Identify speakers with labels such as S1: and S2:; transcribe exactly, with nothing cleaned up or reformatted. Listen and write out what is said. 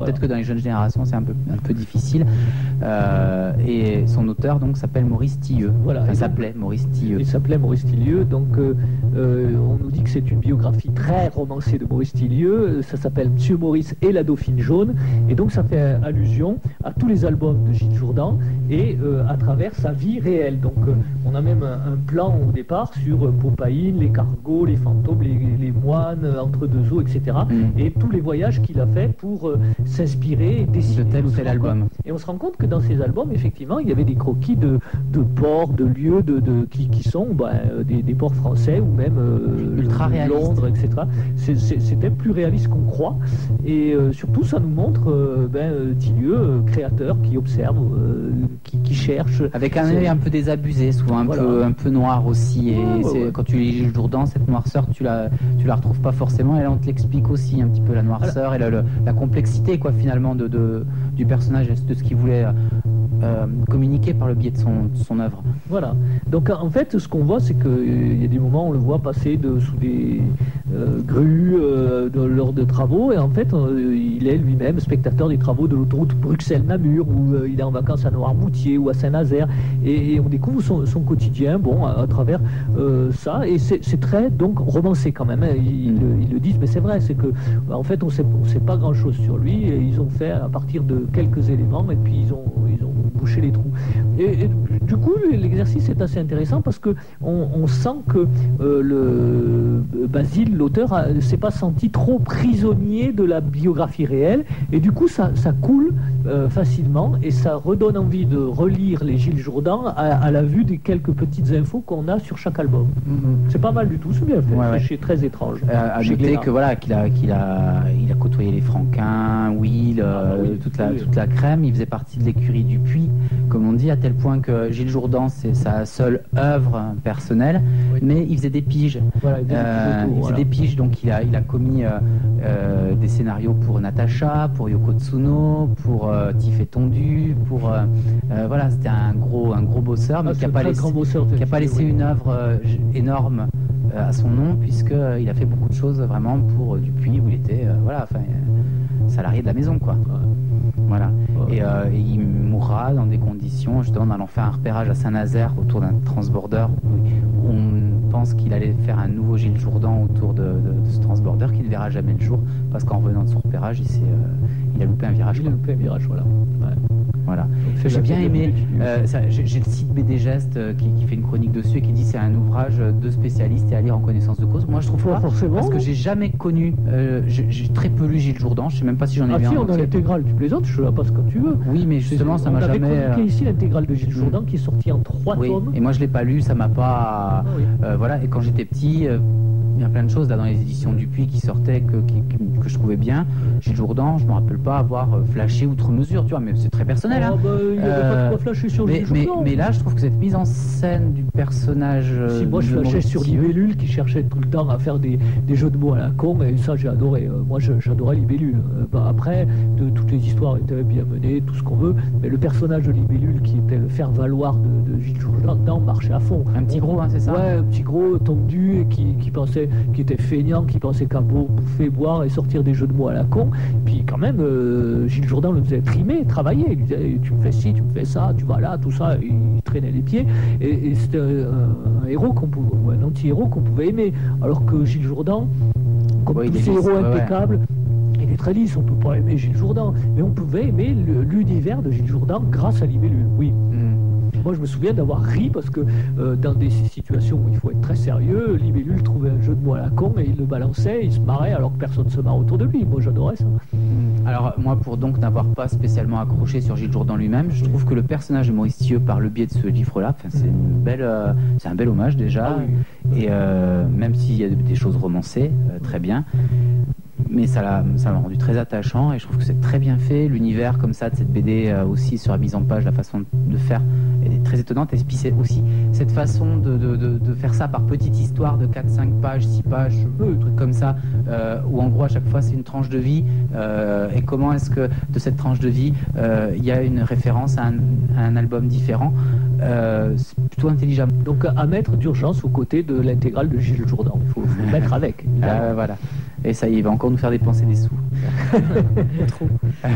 S1: Peut-être que dans les jeunes générations, c'est un peu, un peu difficile. Euh, et son auteur, donc, s'appelle Maurice Tillieu.
S2: Voilà.
S1: Enfin, il s'appelait Maurice Tillieu.
S2: Il s'appelait Maurice Tillieu. Donc, euh, euh, on nous dit que c'est une biographie très romancée de Maurice Tillieu. Ça s'appelle Monsieur Maurice et la Dauphine jaune. Et donc, ça fait allusion à tous les albums de Gilles Jourdan et euh, à travers sa vie réelle. Donc, euh, on a même un, un plan au départ sur euh, Popaïne, les cargos, les fantômes, les, les moines, euh, entre deux eaux, et cetera. Mm. Et tous les voyages qu'il a fait pour euh, s'inspirer et dessiner
S1: de tel ou tel album.
S2: Compte, et on se rend compte que dans ces albums, effectivement, il y avait des croquis de, de ports, de lieux, de, de, qui, qui sont bah, des, des ports français ou même euh,
S1: ultra réaliste.
S2: Londres, et cetera. C'était plus réaliste qu'on croit. Et euh, surtout, ça nous montre euh, ben, Tillieu, euh, créateur, qui observe, euh, qui, qui cherche.
S1: Avec un œil un peu désabusé, souvent un, voilà. peu, un peu noir aussi. Et ouais, ouais, ouais. Quand tu lis Gilles Jourdan, cette noirceur, tu la, tu la retrouves pas forcément. Et là, on te l'explique aussi un petit peu, la noirceur voilà. et la, la, la complexité, quoi, finalement, de, de, du personnage, de ce qu'il voulait euh, communiquer par le biais de son, de son œuvre.
S2: Voilà. Donc, en fait, ce qu'on voit, c'est qu'il euh, y a des moments où on le voit passer de, sous des euh, grues euh, de, lors de travaux. Et en fait, euh, il est lui-même spectateur des travaux de l'autoroute Bruxelles-Namur, où euh, il est en vacances à Noirmoutier ou à Saint-Nazaire. Et, et on découvre son, son quotidien, bon, à, à travers euh, ça. Et c'est très, donc, romancé quand même. Hein. Ils, ils, ils le disent, mais c'est vrai, c'est que, en fait, on sait, on sait pas grand-chose sur lui. Et ils ont fait à partir de quelques éléments, et puis ils ont, ils ont bouché les trous. Et, et du coup, l'exercice est assez intéressant parce que on, on sent que euh, le Basile, l'auteur, s'est pas senti trop prisonnier de la biographie réelle. Et du coup, ça, ça coule euh, facilement et ça redonne envie de relire les Gilles Jourdan à, à la vue des quelques petites infos qu'on a sur chaque album. Mm-hmm. C'est pas mal du tout, c'est bien fait. Ouais, ouais. C'est très étrange.
S1: Euh, à noter que voilà, qu'il a, qu'il a, il a côtoyé les Franquins, Will, euh, ah, oui, toute la, oui. toute la crème. Il faisait partie de l'écurie du Puy, comme on dit, à tel point que Gilles Jourdan, c'est sa seule œuvre personnelle, oui. mais il faisait des piges. Voilà, il faisait, euh, des, piges autour, il faisait voilà. des piges, donc il a, il a commis euh, euh, des scénarios pour Natacha, pour Yoko Tsuno, pour euh, Tiff et Tondu, pour euh, euh, voilà, c'était un gros, un gros bosseur, mais ah, qui n'a pas laissé, qui a pas laissé oui. une œuvre euh, énorme euh, à son nom, puisque euh, il a fait beaucoup de choses vraiment pour euh, Dupuis, où il était, euh, voilà, enfin, euh, salarié de la maison, quoi. Ouais. Voilà. Ouais. Et, euh, et il mourra dans des conditions, justement, en allant faire un repérage à Saint-Nazaire autour d'un transborder. Où on pense qu'il allait faire un nouveau Gilles Jourdan autour de, de, de ce transborder qui ne verra jamais le jour, parce qu'en revenant de son repérage, il, euh, il a loupé un virage.
S2: Il a loupé un virage, voilà. Ouais.
S1: Voilà. J'ai bien aimé, euh, j'ai le site B D Geste euh, qui, qui fait une chronique dessus et qui dit c'est un ouvrage de spécialistes et à lire en connaissance de cause. Moi je trouve pas,
S2: forcément,
S1: parce que j'ai jamais connu, euh, j'ai très peu lu Gilles Jourdan, je sais même pas si j'en ai
S2: ah
S1: vu
S2: si,
S1: un.
S2: on a l'intégrale, tu plaisantes, je la passe comme tu veux.
S1: Oui, mais justement ça m'a jamais...
S2: On avait chroniqué ici l'intégrale de Gilles Jourdan qui est sortie en trois
S1: oui.
S2: tomes.
S1: Et moi je l'ai pas lu, ça m'a pas... Ah, oui. euh, voilà, et quand j'étais petit... Euh, il y a plein de choses là dans les éditions Dupuis qui sortaient que, qui, que je trouvais bien. Gilles Jourdan, je me rappelle pas avoir flashé outre mesure, tu vois, mais c'est très personnel.
S2: Oh,
S1: hein.
S2: bah, il n'y avait euh, pas de quoi flasher sur
S1: mais,
S2: Gilles
S1: mais,
S2: Jourdan.
S1: Mais là, je trouve que cette mise en scène du personnage.
S2: Si moi je flashais sur Libellule qui cherchait tout le temps à faire des, des jeux de mots à la con, et ça j'ai adoré. Moi j'adorais Libellule. Euh, bah, après, de, toutes les histoires étaient bien menées, tout ce qu'on veut, mais le personnage de Libellule qui était le faire-valoir de, de Gilles Jourdan marchait à fond.
S1: Un petit gros, hein, c'est ça?
S2: Ouais, un petit gros, tondu, qui, qui pensait, qui était feignant, qui pensait qu'à bouffer, boire et sortir des jeux de mots à la con. Puis quand même, euh, Gilles Jourdan le faisait trimer, travailler. Il lui disait, tu me fais ci, tu me fais ça, tu vas là, tout ça. Il traînait les pieds. Et, et c'était un, un héros qu'on pouvait, ou un anti-héros qu'on pouvait aimer. Alors que Gilles Jourdan, comme ouais, tous ces héros impeccables, ouais. Il est très lisse, on ne peut pas aimer Gilles Jourdan, mais on pouvait aimer l'univers de Gilles Jourdan grâce à Libellule, oui. Mm. Moi, je me souviens d'avoir ri parce que euh, dans des situations où il faut être très sérieux, Libellule trouvait un jeu de mots à la con et il le balançait, il se marrait alors que personne ne se marre autour de lui. Moi, j'adorais ça.
S1: Alors, moi, pour donc n'avoir pas spécialement accroché sur Gilles Jourdan lui-même, je trouve que le personnage de Maurice Tillieu, par le biais de ce livre-là, c'est une belle, euh, c'est un bel hommage déjà. Ah, oui. Et euh, même s'il y a des choses romancées, euh, très bien. Mais ça l'a ça m'a rendu très attachant et je trouve que c'est très bien fait. L'univers comme ça de cette B D euh, aussi sur la mise en page, la façon de faire est très étonnante. Et puis c'est aussi cette façon de, de, de, de faire ça par petites histoires de quatre cinq pages, six pages, euh, trucs comme ça, euh, où en gros à chaque fois c'est une tranche de vie. Euh, et comment est-ce que de cette tranche de vie, il euh, y a une référence à un, à un album différent. Euh, c'est plutôt intelligent.
S2: Donc à mettre d'urgence aux côtés de l'intégrale de Gilles Jourdan. Il faut, faut le mettre avec.
S1: Euh, voilà. Et ça y est, il va encore nous faire dépenser des sous.
S2: Trop.